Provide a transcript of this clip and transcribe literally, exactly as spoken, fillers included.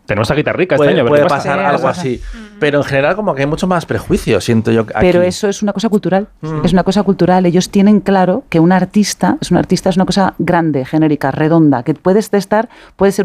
Tenemos a Guitarrica este puede, año. Puede pasa? pasar Sí, algo pasa. así. Pero en general como que hay mucho más prejuicio, siento yo. Aquí. Pero eso es una cosa cultural. Mm. Es una cosa cultural. Ellos tienen claro que un artista es un artista es una cosa grande, genérica, redonda, que puedes estar, puede ser